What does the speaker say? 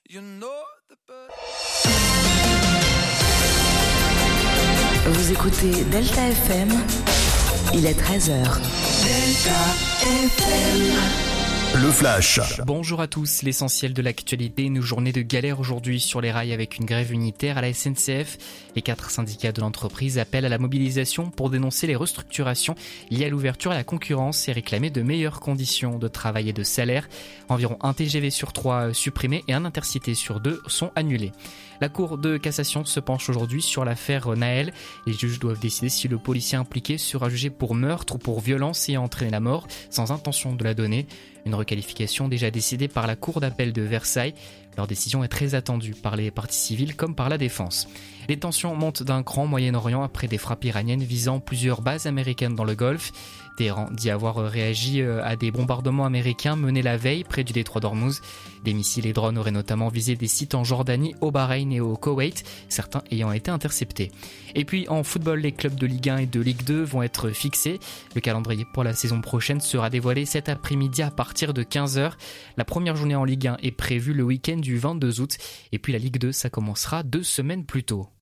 Vous écoutez Delta FM, il est 13h. Delta FM. Le Flash. Bonjour à tous, l'essentiel de l'actualité, une journée de galère aujourd'hui sur les rails avec une grève unitaire à la SNCF. Les 4 syndicats de l'entreprise appellent à la mobilisation pour dénoncer les restructurations liées à l'ouverture à la concurrence et réclamer de meilleures conditions de travail et de salaire. Environ un TGV sur 3 supprimés et un Intercité sur 2 sont annulés. La Cour de cassation se penche aujourd'hui sur l'affaire Naël. Les juges doivent décider si le policier impliqué sera jugé pour meurtre ou pour violence ayant entraîné la mort sans intention de la donner. Une requalification déjà décidée par la Cour d'appel de Versailles. Leur décision est très attendue par les parties civiles comme par la défense. Les tensions montent d'un cran au Moyen-Orient après des frappes iraniennes visant plusieurs bases américaines dans le Golfe. Téhéran dit avoir réagi à des bombardements américains menés la veille près du détroit d'Ormuz. Des missiles et drones auraient notamment visé des sites en Jordanie, au Bahreïn et au Koweït, certains ayant été interceptés. Et puis en football, les clubs de Ligue 1 et de Ligue 2 vont être fixés. Le calendrier pour la saison prochaine sera dévoilé cet après-midi à partir de 15h. La première journée en Ligue 1 est prévue le week-end du 22 août. Et puis la Ligue 2, ça commencera 2 semaines plus tôt.